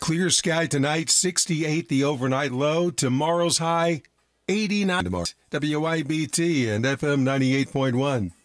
Clear sky tonight, 68 the overnight low. Tomorrow's high, 89 tomorrow. WIBT and FM 98.1.